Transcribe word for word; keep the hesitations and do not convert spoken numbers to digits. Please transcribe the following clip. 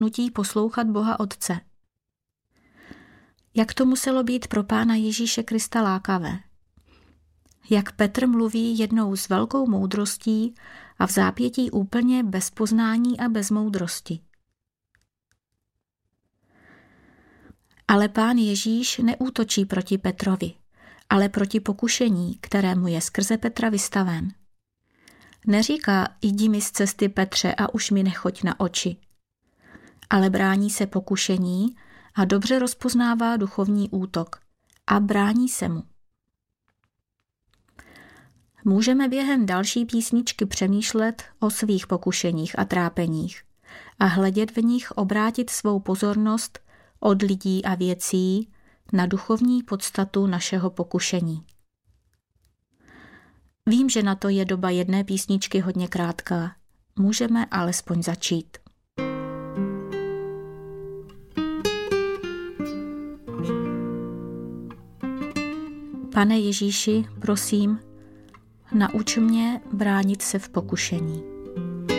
nutí poslouchat Boha Otce. Jak to muselo být pro Pána Ježíše Krista lákavé. Jak Petr mluví jednou s velkou moudrostí a v zápětí úplně bez poznání a bez moudrosti. Ale Pán Ježíš neútočí proti Petrovi, ale proti pokušení, kterému je skrze Petra vystaven. Neříká, jdi mi z cesty, Petře, a už mi nechoď na oči. Ale brání se pokušení a dobře rozpoznává duchovní útok a brání se mu. Můžeme během další písničky přemýšlet o svých pokušeních a trápeních a hledět v nich obrátit svou pozornost od lidí a věcí na duchovní podstatu našeho pokušení. Vím, že na to je doba jedné písničky hodně krátká. Můžeme alespoň začít. Pane Ježíši, prosím, nauč mě bránit se v pokušení.